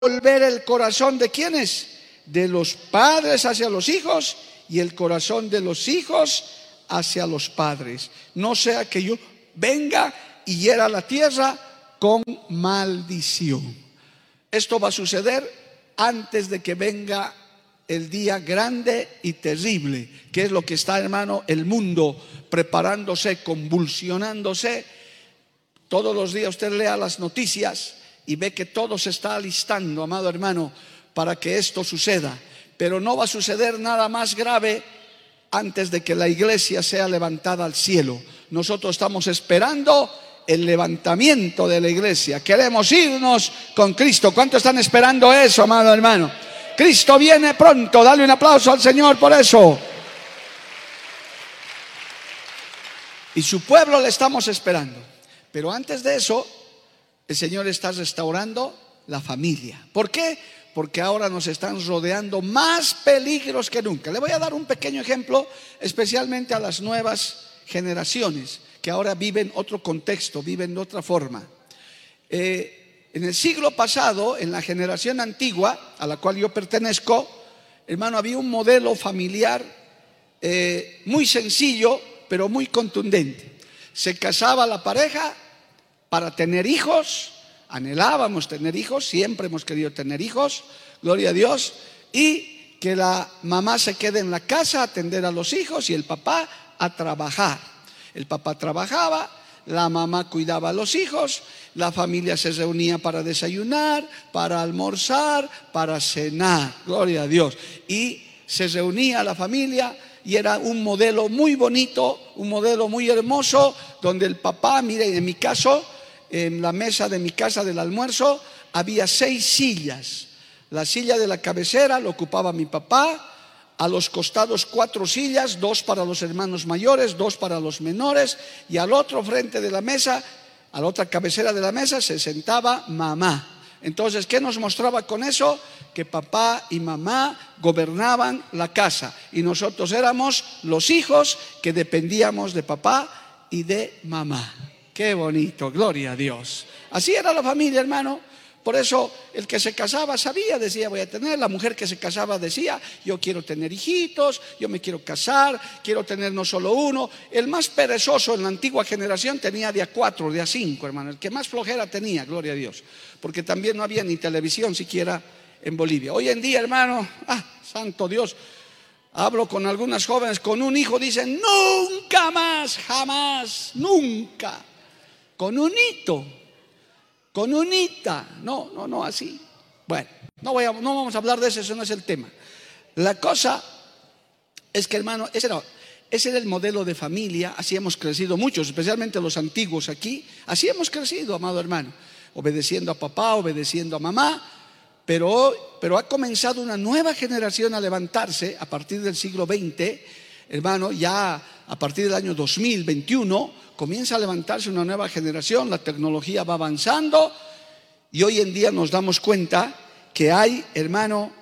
volver el corazón de ¿quiénes? De los padres hacia los hijos y el corazón de los hijos hacia los padres. No sea que yo venga y hiera la tierra con maldición. Esto va a suceder antes de que venga el día grande y terrible, que es lo que está, hermano, el mundo preparándose, convulsionándose. Todos los días usted lea las noticias y ve que todo se está alistando, amado hermano, para que esto suceda. Pero no va a suceder nada más grave antes de que la iglesia sea levantada al cielo. Nosotros estamos esperando el levantamiento de la iglesia. Queremos irnos con Cristo. ¿Cuántos están esperando eso, amado hermano? Cristo viene pronto. Dale un aplauso al Señor por eso. Y su pueblo le estamos esperando. Pero antes de eso, el Señor está restaurando la familia. ¿Por qué? Porque ahora nos están rodeando más peligros que nunca. Le voy a dar un pequeño ejemplo, especialmente a las nuevas generaciones que ahora viven otro contexto, viven de otra forma. En el siglo pasado, en la generación antigua a la cual yo pertenezco, hermano, había un modelo familiar muy sencillo, pero muy contundente. Se casaba la pareja para tener hijos. Anhelábamos tener hijos, siempre hemos querido tener hijos, gloria a Dios, y que la mamá se quede en la casa a atender a los hijos y el papá a trabajar. El papá trabajaba, la mamá cuidaba a los hijos, la familia se reunía para desayunar, para almorzar, para cenar, gloria a Dios. Y se reunía la familia y era un modelo muy bonito, un modelo muy hermoso, donde el papá, mire, en mi caso, en la mesa de mi casa del almuerzo había 6 sillas. La silla de la cabecera lo ocupaba mi papá. A los costados 4 sillas, 2 para los hermanos mayores, 2 para los menores. Y al otro frente de la mesa, a la otra cabecera de la mesa, se sentaba mamá. Entonces, ¿qué nos mostraba con eso? Que papá y mamá gobernaban la casa. Y nosotros éramos los hijos que dependíamos de papá y de mamá. Qué bonito, gloria a Dios. Así era la familia, hermano. Por eso el que se casaba sabía, decía voy a tener. La mujer que se casaba decía yo quiero tener hijitos, yo me quiero casar, quiero tener no solo uno. El más perezoso en la antigua generación tenía de a 4, de a 5, hermano. El que más flojera tenía, gloria a Dios. Porque también no había ni televisión siquiera en Bolivia. Hoy en día, hermano, santo Dios, hablo con algunas jóvenes con un hijo, dicen nunca más, jamás, nunca. Con un hito, con unita, no así. Bueno, no vamos a hablar de eso no es el tema. La cosa es que, hermano, ese era el modelo de familia. Así hemos crecido muchos, especialmente los antiguos aquí. Así hemos crecido, amado hermano, obedeciendo a papá, obedeciendo a mamá. Pero ha comenzado una nueva generación a levantarse a partir del siglo XX, hermano. Ya a partir del año 2021 comienza a levantarse una nueva generación. La tecnología va avanzando y hoy en día nos damos cuenta que hay, hermano,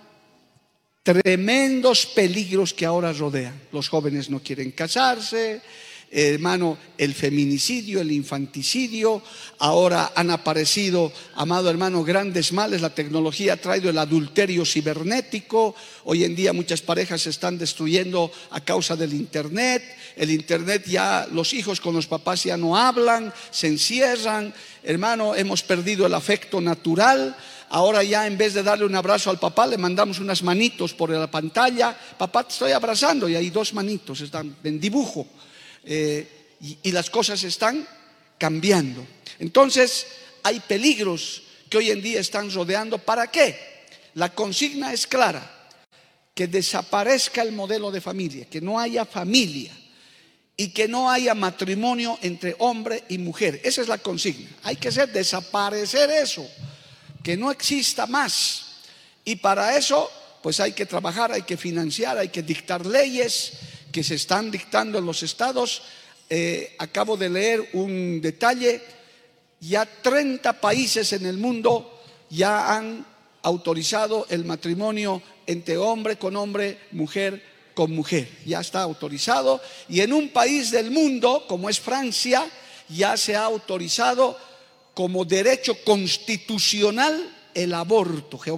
tremendos peligros que ahora rodean. Los jóvenes no quieren casarse, hermano, el feminicidio, el infanticidio. Ahora han aparecido, amado hermano, grandes males. La tecnología ha traído el adulterio cibernético. Hoy en día muchas parejas se están destruyendo a causa del internet. El internet, ya los hijos con los papás ya no hablan, se encierran. Hermano, hemos perdido el afecto natural. Ahora ya en vez de darle un abrazo al papá, le mandamos unas manitos por la pantalla. Papá, te estoy abrazando, y hay 2 manitos, están en dibujo. Y las cosas están cambiando. Entonces hay peligros que hoy en día están rodeando. ¿Para qué? La consigna es clara: que desaparezca el modelo de familia, que no haya familia y que no haya matrimonio entre hombre y mujer. Esa es la consigna. Hay que desaparecer eso, que no exista más. Y para eso pues hay que trabajar, hay que financiar, hay que dictar leyes que se están dictando en los estados. Acabo de leer un detalle: ya 30 países en el mundo ya han autorizado el matrimonio entre hombre con hombre, mujer con mujer. Ya está autorizado. Y en un país del mundo como es Francia, ya se ha autorizado como derecho constitucional el aborto.